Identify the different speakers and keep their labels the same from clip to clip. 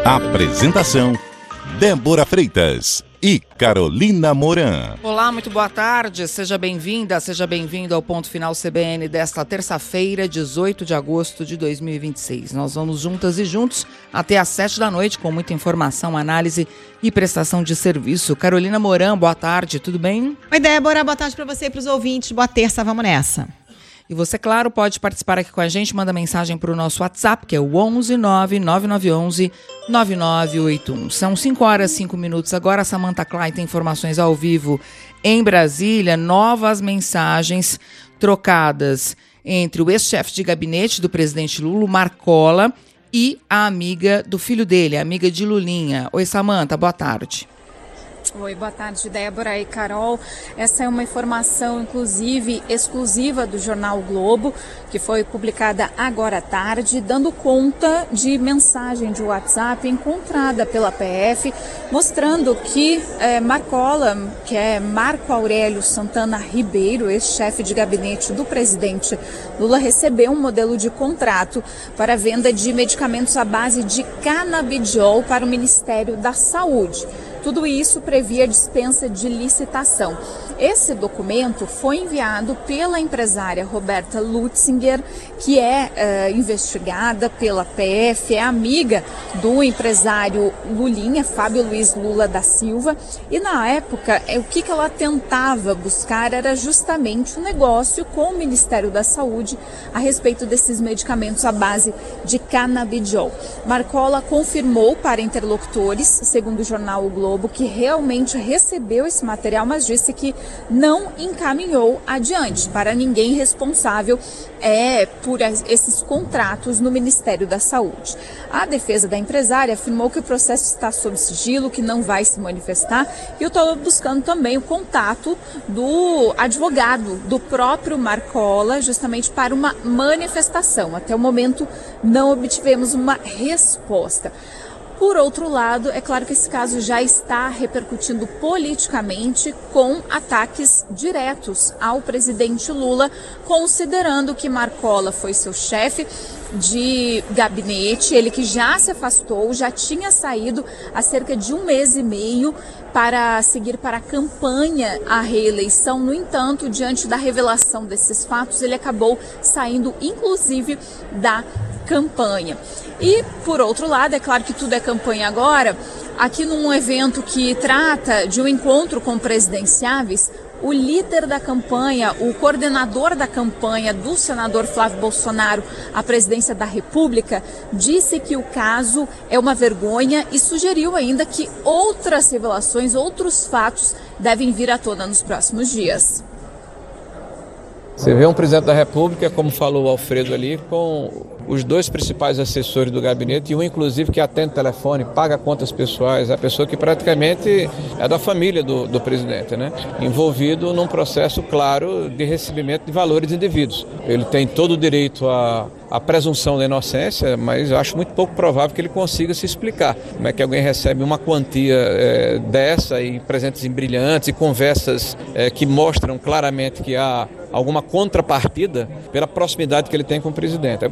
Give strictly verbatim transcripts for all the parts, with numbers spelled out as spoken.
Speaker 1: Apresentação: Débora Freitas e Carolina Moran.
Speaker 2: Olá, muito boa tarde, seja bem-vinda, seja bem-vindo ao Ponto Final C B N desta terça-feira, dezoito de agosto de dois mil e vinte e seis. Nós vamos juntas e juntos até às sete da noite com muita informação, análise e prestação de serviço. Carolina Moran, boa tarde, tudo bem?
Speaker 3: Oi, Débora, boa tarde para você e para os ouvintes, boa terça, vamos nessa.
Speaker 2: E você, claro, pode participar aqui com a gente, manda mensagem para o nosso WhatsApp, que é o onze nove nove nove um um nove nove oito um. São cinco horas e cinco minutos agora. A Samantha Klein tem informações ao vivo em Brasília. Novas mensagens trocadas entre o ex-chefe de gabinete do presidente Lula, Marcola, e a amiga do filho dele, a amiga de Lulinha. Oi, Samantha, boa tarde.
Speaker 4: Oi, boa tarde, Débora e Carol. Essa é uma informação, inclusive, exclusiva do jornal o Globo, que foi publicada agora à tarde, dando conta de mensagem de WhatsApp encontrada pela P F, mostrando que é, Marcola, que é Marco Aurélio Santana Ribeiro, ex-chefe de gabinete do presidente Lula, recebeu um modelo de contrato para a venda de medicamentos à base de canabidiol para o Ministério da Saúde. Tudo isso previa dispensa de licitação. Esse documento foi enviado pela empresária Roberta Lutzinger, que é uh, investigada pela P F, é amiga do empresário Lulinha, Fábio Luiz Lula da Silva, e na época o que, que ela tentava buscar era justamente um negócio com o Ministério da Saúde a respeito desses medicamentos à base de canabidiol. Marcola confirmou para interlocutores, segundo o jornal O Globo, que realmente recebeu esse material, mas disse que não encaminhou adiante para ninguém responsável é, por esses contratos no Ministério da Saúde. A defesa da empresária afirmou que o processo está sob sigilo, que não vai se manifestar, e eu estou buscando também o contato do advogado do próprio Marcola, justamente para uma manifestação. Até o momento não obtivemos uma resposta. Por outro lado, é claro que esse caso já está repercutindo politicamente com ataques diretos ao presidente Lula, considerando que Marcola foi seu chefe de gabinete, ele que já se afastou, já tinha saído há cerca de um mês e meio para seguir para a campanha à reeleição. No entanto, diante da revelação desses fatos, ele acabou saindo, inclusive, da campanha. E, por outro lado, é claro que tudo é campanha agora, aqui num evento que trata de um encontro com presidenciáveis, o líder da campanha, o coordenador da campanha do senador Flávio Bolsonaro à presidência da República, disse que o caso é uma vergonha e sugeriu ainda que outras revelações, outros fatos devem vir à tona nos próximos dias.
Speaker 5: Você vê um presidente da República, como falou o Alfredo ali, com os dois principais assessores do gabinete, e um inclusive que atende telefone, paga contas pessoais, a pessoa que praticamente é da família do, do presidente, né? Envolvido num processo claro de recebimento de valores indevidos. Ele tem todo o direito à, à presunção da inocência, mas eu acho muito pouco provável que ele consiga se explicar. Como é que alguém recebe uma quantia é, dessa e presentes em brilhantes e conversas é, que mostram claramente que há alguma contrapartida pela proximidade que ele tem com o presidente.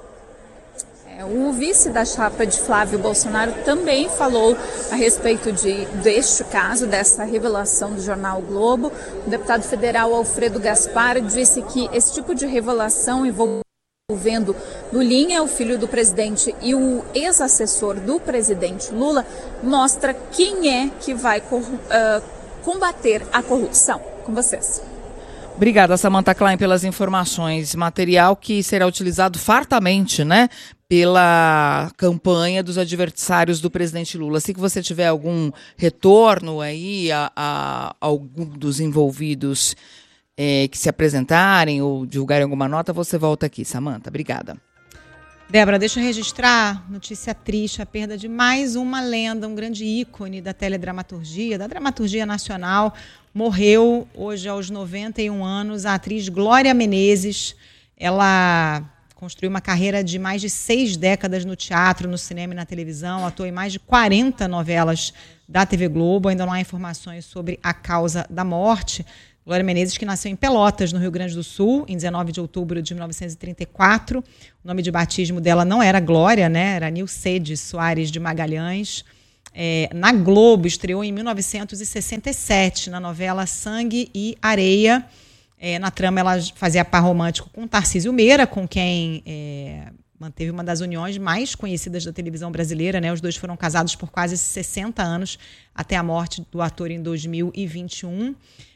Speaker 4: O vice da chapa de Flávio Bolsonaro também falou a respeito de, deste caso, dessa revelação do jornal o Globo. O deputado federal Alfredo Gaspar disse que esse tipo de revelação envolvendo Lulinha, o filho do presidente, e o ex-assessor do presidente Lula, mostra quem é que vai uh, combater a corrupção. Com vocês.
Speaker 2: Obrigada, Samantha Klein, pelas informações. Material que será utilizado fartamente, né, pela campanha dos adversários do presidente Lula. Se que você tiver algum retorno aí a, a, a algum dos envolvidos é, que se apresentarem ou divulgarem alguma nota, você volta aqui, Samantha. Obrigada.
Speaker 3: Débora, deixa eu registrar, notícia triste, a perda de mais uma lenda, um grande ícone da teledramaturgia, da dramaturgia nacional. Morreu hoje aos noventa e um anos a atriz Glória Menezes. Ela construiu uma carreira de mais de seis décadas no teatro, no cinema e na televisão, atuou em mais de quarenta novelas da T V Globo. Ainda não há informações sobre a causa da morte. Glória Menezes, que nasceu em Pelotas, no Rio Grande do Sul, em dezenove de outubro de mil novecentos e trinta e quatro. O nome de batismo dela não era Glória, né? Era Nilcede Soares de Magalhães. É, na Globo, estreou em mil novecentos e sessenta e sete, na novela Sangue e Areia. É, na trama, ela fazia par romântico com Tarcísio Meira, com quem é, manteve uma das uniões mais conhecidas da televisão brasileira, né? Os dois foram casados por quase sessenta anos, até a morte do ator em dois mil e vinte e um.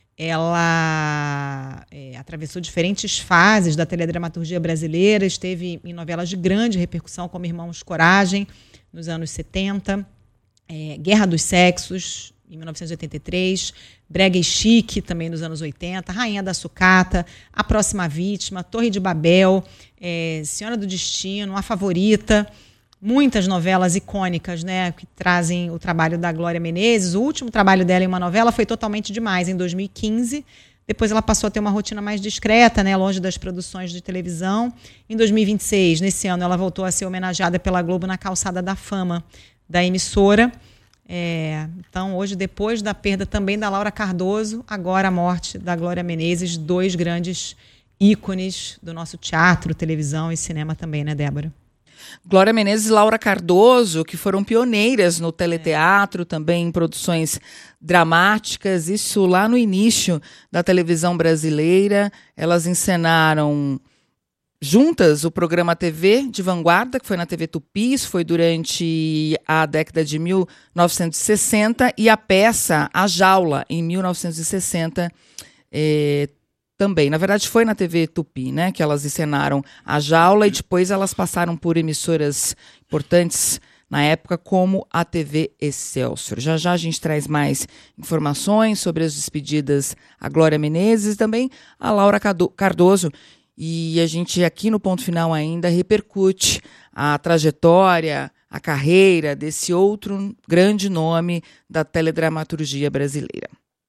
Speaker 3: Ela é, atravessou diferentes fases da teledramaturgia brasileira, esteve em novelas de grande repercussão, como Irmãos Coragem, nos anos setenta, é, Guerra dos Sexos, em mil novecentos e oitenta e três, Brega e Chique, também nos anos oitenta, Rainha da Sucata, A Próxima Vítima, Torre de Babel, é, Senhora do Destino, A Favorita. Muitas novelas icônicas, né, que trazem o trabalho da Glória Menezes. O último trabalho dela em uma novela foi Totalmente Demais, em dois mil e quinze. Depois ela passou a ter uma rotina mais discreta, né, longe das produções de televisão. Em dois mil e vinte e seis, nesse ano, ela voltou a ser homenageada pela Globo na Calçada da Fama da emissora. É, então, hoje, depois da perda também da Laura Cardoso, agora a morte da Glória Menezes, dois grandes ícones do nosso teatro, televisão e cinema também, né, Débora?
Speaker 2: Glória Menezes e Laura Cardoso, que foram pioneiras no teleteatro, também em produções dramáticas, isso lá no início da televisão brasileira. Elas encenaram juntas o programa T V de vanguarda, que foi na T V Tupi, isso foi durante a década de mil novecentos e sessenta, e a peça A Jaula, em mil novecentos e sessenta, eh, também. Na verdade, foi na T V Tupi, né, que elas encenaram A Jaula, e depois elas passaram por emissoras importantes na época, como a T V Excelsior. Já já a gente traz mais informações sobre as despedidas a Glória Menezes e também a Laura Cardoso. E a gente aqui no Ponto Final ainda repercute a trajetória, a carreira desse outro grande nome da teledramaturgia brasileira.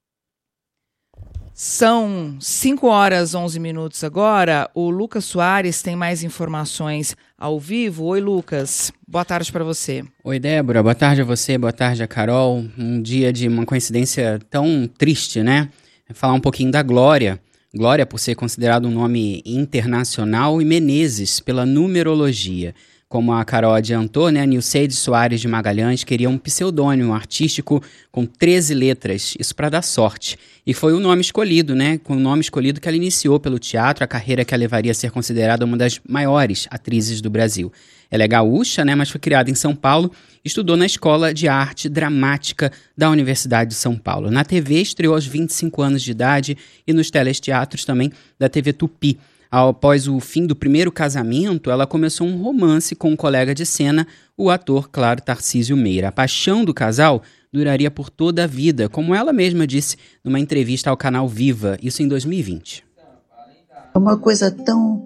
Speaker 2: São cinco horas e onze minutos agora. O Lucas Soares tem mais informações ao vivo. Oi, Lucas. Boa tarde para você.
Speaker 6: Oi, Débora. Boa tarde a você, boa tarde a Carol. Um dia de uma coincidência tão triste, né? Falar um pouquinho da Glória. Glória por ser considerado um nome internacional e Menezes pela numerologia. Como a Carol adiantou, né, Nilcede Soares de Magalhães queria um pseudônimo artístico com treze letras, isso para dar sorte. E foi o nome escolhido, né, com o nome escolhido que ela iniciou pelo teatro, a carreira que a levaria a ser considerada uma das maiores atrizes do Brasil. Ela é gaúcha, né, mas foi criada em São Paulo, estudou na Escola de Arte Dramática da Universidade de São Paulo. Na T V estreou aos vinte e cinco anos de idade e nos telesteatros também da T V Tupi. Após o fim do primeiro casamento, ela começou um romance com um colega de cena, o ator, claro, Tarcísio Meira. A paixão do casal duraria por toda a vida, como ela mesma disse numa entrevista ao canal Viva, isso em dois mil e vinte.
Speaker 7: É uma coisa tão,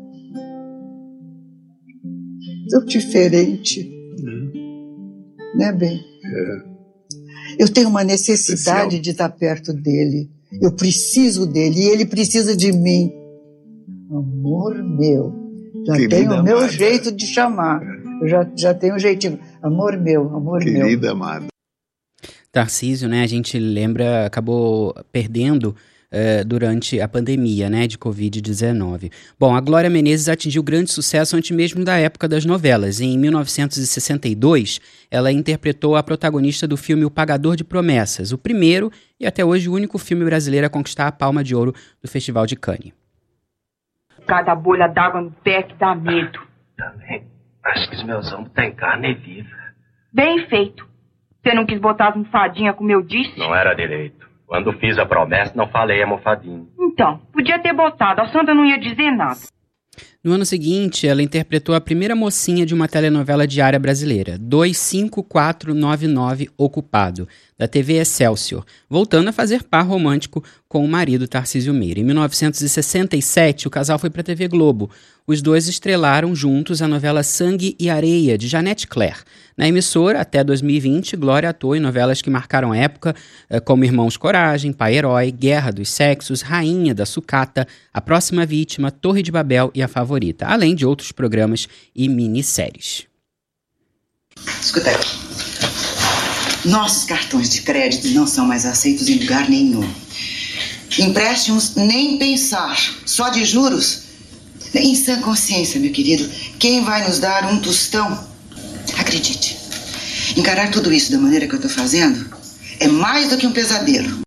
Speaker 7: tão diferente, é. Né, bem? É. Eu tenho uma necessidade Especial. de estar perto dele. Eu preciso dele e ele precisa de mim. Amor meu, já Querida tenho o meu amada. jeito de chamar, eu já, já tenho um jeitinho, amor meu, amor Querida meu. Querida amada.
Speaker 6: Tarcísio, né, a gente lembra, acabou perdendo uh, durante a pandemia, né, de covid dezenove. Bom, a Glória Menezes atingiu grande sucesso antes mesmo da época das novelas. Em mil novecentos e sessenta e dois, ela interpretou a protagonista do filme O Pagador de Promessas, o primeiro e até hoje o único filme brasileiro a conquistar a Palma de Ouro do Festival de Cannes.
Speaker 8: Cada bolha d'água no pé que dá medo.
Speaker 9: Também. Acho que os meus ombros têm carne viva.
Speaker 8: Bem feito. Você não quis botar as almofadinhas como eu disse?
Speaker 9: Não era direito. Quando fiz a promessa, não falei almofadinha.
Speaker 8: Então, podia ter botado. A Sandra não ia dizer nada.
Speaker 6: No ano seguinte, ela interpretou a primeira mocinha de uma telenovela diária brasileira, dois cinco quatro nove nove Ocupado, da T V Excelsior, voltando a fazer par romântico com o marido Tarcísio Meira. Em mil novecentos e sessenta e sete, o casal foi para a T V Globo. Os dois estrelaram juntos a novela Sangue e Areia, de Janete Claire. Na emissora, até dois mil e vinte, Glória atuou em novelas que marcaram a época, como Irmãos Coragem, Pai Herói, Guerra dos Sexos, Rainha da Sucata, A Próxima Vítima, Torre de Babel e A Favorita, além de outros programas e minisséries.
Speaker 10: Escuta aqui. Nossos cartões de crédito não são mais aceitos em lugar nenhum.
Speaker 7: Empréstimos, nem pensar. Só de juros? Em sã consciência, meu querido, quem vai nos dar um tostão? Acredite, encarar tudo isso da maneira que eu estou fazendo é mais do que um pesadelo.